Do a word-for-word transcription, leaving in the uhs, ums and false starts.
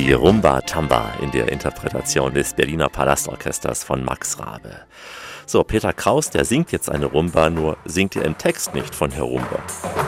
Die Rumba Tamba in der Interpretation des Berliner Palastorchesters von Max Rabe. So, Peter Kraus, der singt jetzt eine Rumba, nur singt er im Text nicht von Herr Rumba.